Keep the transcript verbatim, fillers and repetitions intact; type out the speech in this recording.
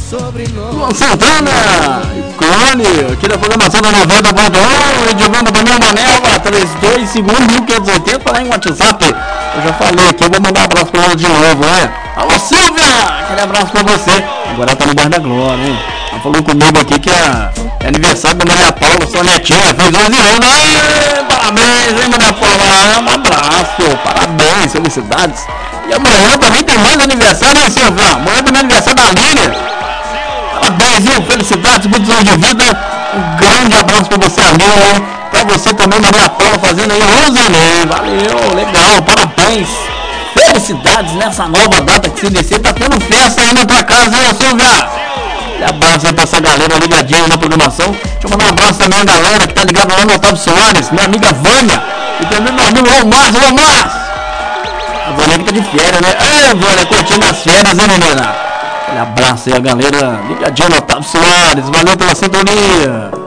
Luan Santana, Cone, aqui da programação da noventa ponto um, Edivando Daniel Maneva, três dois segundos, mil quinhentos e oitenta, lá em WhatsApp. Eu já falei aqui, eu vou mandar um abraço pra ela de novo, né? Alô, Silvia, aquele abraço pra você. Agora tá no bairro da Glória, hein? Ela falou comigo aqui que é, é aniversário da Maria Paula, sua netinha, fez onze anos. Aê, parabéns, hein, Maria Paula? Um abraço, parabéns, felicidades. E amanhã também tem mais aniversário, hein, Silvia? Amanhã também é aniversário da Lília. Parabéns, viu? Felicidades, muitos anos de vida. Um grande abraço pra você, amigo. Pra você também, Maria Paula, fazendo aí onze anos. Valeu, legal, parabéns. Felicidades nessa nova data que C D C tá tendo festa aí na tua casa, hein, Silvia? E abraço aí pra essa galera ligadinha na programação. Deixa eu mandar um abraço também a galera que tá ligada lá no Otávio Soares, minha amiga Vânia. E também meu amigo Omar, Omar. A Vânia que tá de férias, né? É, Vânia, curtindo as férias, hein, menina? Um abraço aí a galera ligadinha no Otávio Soares. Valeu pela sintonia.